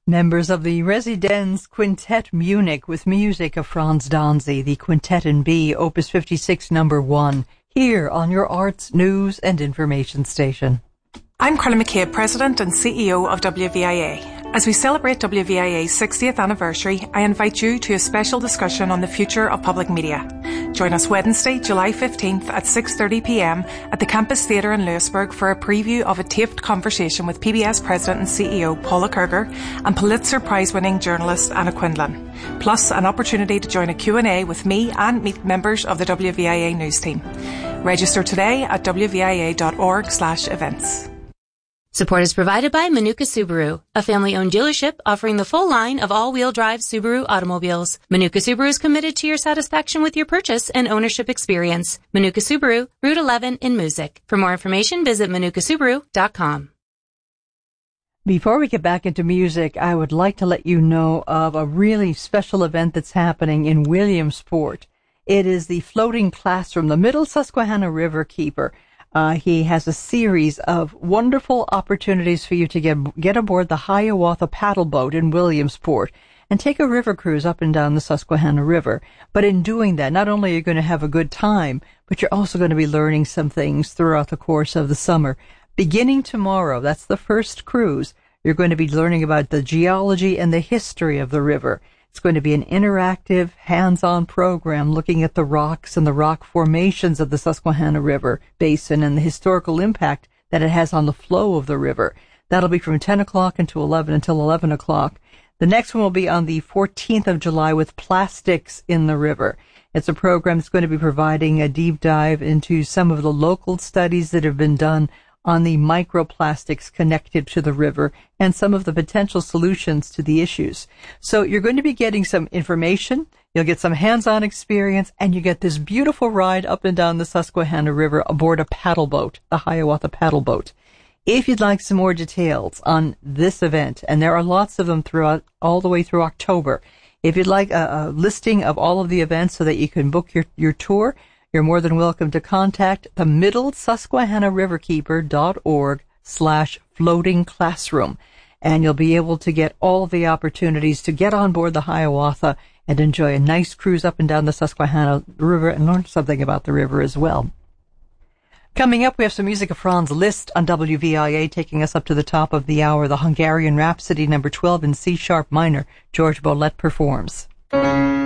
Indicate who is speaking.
Speaker 1: Members of the Residenz Quintet Munich with music of Franz Danzi, the Quintet in B, Opus 56 number 1, here on your arts, news and information station.
Speaker 2: I'm Carla McCabe, President and CEO of WVIA. As we celebrate WVIA's 60th anniversary, I invite you to a special discussion on the future of public media. Join us Wednesday, July 15th at 6:30pm at the Campus Theatre in Lewisburg for a preview of a taped conversation with PBS President and CEO Paula Kerger and Pulitzer Prize-winning journalist Anna Quindlen, plus an opportunity to join a Q&A with me and meet members of the WVIA news team. Register today at wvia.org/events.
Speaker 3: Support is provided by Manuka Subaru, a family-owned dealership offering the full line of all-wheel drive Subaru automobiles. Manuka Subaru is committed to your satisfaction with your purchase and ownership experience. Manuka Subaru, Route 11 in Moosic. For more information, visit manukasubaru.com.
Speaker 1: Before we get back into music, I would like to let you know of a really special event that's happening in Williamsport. It is the Floating Classroom, the Middle Susquehanna River Keeper. He has a series of wonderful opportunities for you to get aboard the Hiawatha paddle boat in Williamsport and take a river cruise up and down the Susquehanna River. But in doing that, not only are you going to have a good time, but you're also going to be learning some things throughout the course of the summer. Beginning tomorrow, that's the first cruise, you're going to be learning about the geology and the history of the river. It's going to be an interactive, hands-on program looking at the rocks and the rock formations of the Susquehanna River Basin and the historical impact that it has on the flow of the river. That'll be from 10 o'clock until 11 o'clock. The next one will be on the 14th of July with Plastics in the River. It's a program that's going to be providing a deep dive into some of the local studies that have been done on the microplastics connected to the river and some of the potential solutions to the issues. So you're going to be getting some information, you'll get some hands-on experience, and you get this beautiful ride up and down the Susquehanna River aboard a paddle boat, the Hiawatha paddle boat. If you'd like some more details on this event, and there are lots of them throughout, all the way through October, if you'd like a listing of all of the events so that you can book your tour, you're more than welcome to contact the Middle Susquehanna Riverkeeper.org/floating classroom, and you'll be able to get all the opportunities to get on board the Hiawatha and enjoy a nice cruise up and down the Susquehanna River and learn something about the river as well. Coming up, we have some music of Franz Liszt on WVIA, taking us up to the top of the hour. The Hungarian Rhapsody, number 12 in C-sharp minor, George Bolet performs.